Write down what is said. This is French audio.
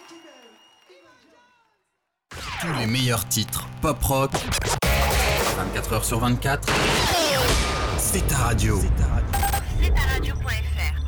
Tous les meilleurs titres pop-rock, 24 heures sur 24, c'est ta radio. C'est ta radio.fr.